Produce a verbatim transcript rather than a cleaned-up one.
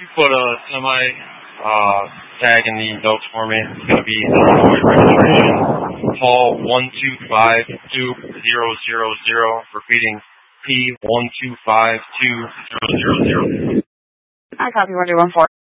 you put a semi uh, tag in the notes for me? It's going to be Illinois registration, Paul one two five two zero zero zero, repeating P one two five two zero zero zero. I copy one two one four.